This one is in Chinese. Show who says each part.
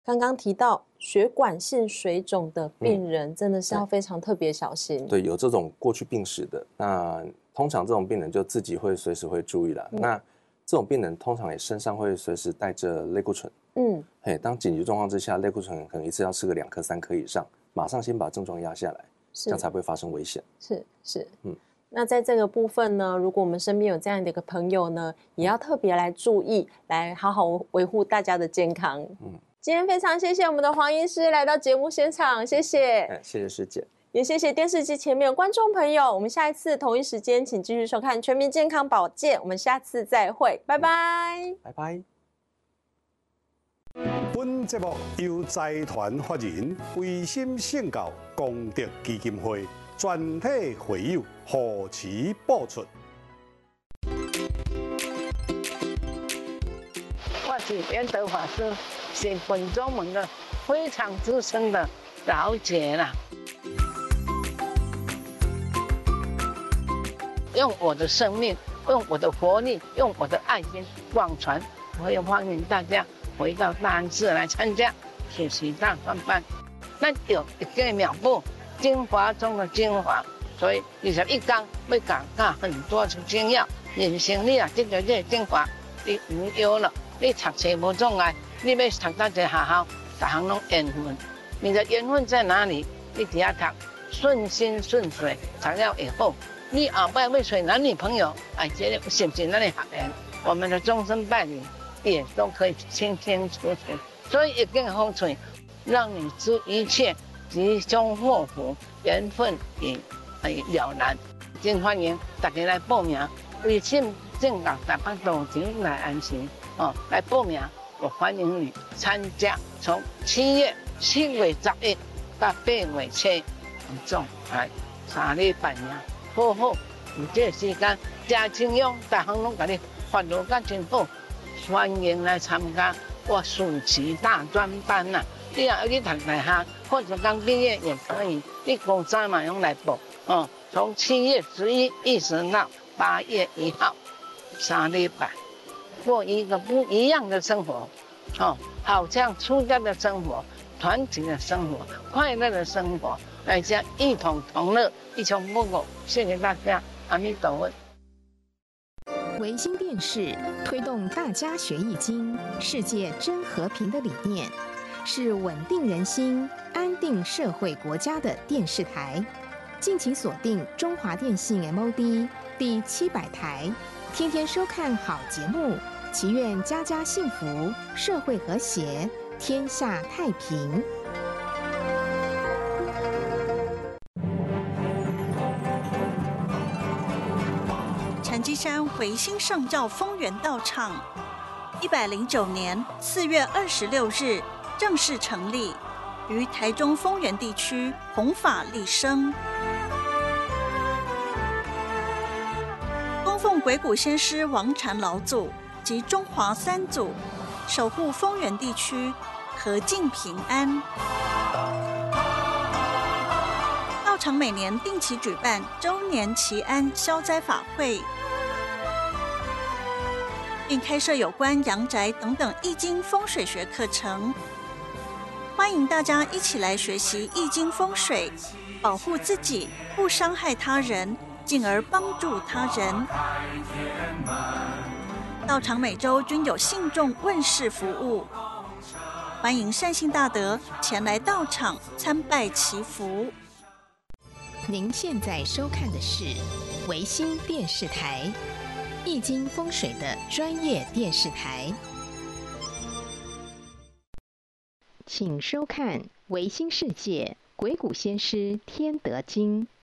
Speaker 1: 刚刚提到血管性水肿的病人，真的是要非常特别小心。
Speaker 2: 对，有这种过去病史的，那通常这种病人就自己会随时会注意啦。那这种病人通常也身上会随时带着类固醇。当紧急状况之下，类固醇可能一次要吃个2颗3颗以上，马上先把症状压下来，这样才不会发生危险。
Speaker 1: 是。那在这个部分呢，如果我们身边有这样的一个朋友呢，也要特别来注意，来好好维护大家的健康。今天非常谢谢我们的黄医师来到节目现场，谢谢。
Speaker 2: 谢谢师姐，
Speaker 1: 也谢谢电视机前面的观众朋友。我们下一次同一时间，请继续收看《全民健康保健》，我们下次再会，拜拜，
Speaker 2: 拜拜。
Speaker 3: 本节目由财团法人卫生圣教功德基金会全体会友护持播出。
Speaker 4: 我是圆德法师，是本宗门的非常资深的老姐啦。用我的生命，用我的活力，用我的爱心广传，我也欢迎大家回到大安寺来参加学习大专班。咱有一个妙步，精华中的精华，所以21天要讲很多的精要。人生你啊，这个精华你唔要了。你读册无障碍，你要读到一个学校，大行拢缘分。你的缘分在哪里？你底下读，顺心顺水，读了以后，你后摆要找男女朋友，这个是不是咱的学员？我们的终身伴侣也都可以清清楚楚。所以一根风水，让你知一切吉凶祸福，缘分也了然。真欢迎大家来报名，微信正教台北道场来安心。来报名，我欢迎你参加。从7月11到8月7，总来3礼拜呢，好好有这个时间，加清用，大行拢甲你发落甲真好，欢迎来参加我暑期大专班呐。你若要去读大学，或者刚毕业也可以，你高三嘛用来报。从7月11一直到8月1号，3礼拜。过一个不一样的生活，好像出家的生活、团体的生活、快乐的生活，大家一同同乐，一穷不苟。谢谢大家，阿弥陀佛。
Speaker 5: 维新电视推动大家学易经、世界真和平的理念，是稳定人心、安定社会国家的电视台。敬请锁定中华电信 MOD 第700台。天天收看好节目，祈愿家家幸福，社会和谐，天下太平。
Speaker 6: 禅机山维新圣教丰源道场，109年4月26日正式成立，于台中丰源地区弘法利生。供奉鬼谷先师王禅老祖及中华三祖，守护丰源地区和敬平安。道场每年定期举办周年祈安消灾法会，并开设有关阳宅等等易经风水学课程，欢迎大家一起来学习易经风水，保护自己，不伤害他人，进而帮助他人。道场每周均有信众问事服务，欢迎善信大德前来道场参拜祈福。
Speaker 5: 您现在收看的是维新电视台，易经风水的专业电视台。请收看《维新世界鬼谷先师天德经》。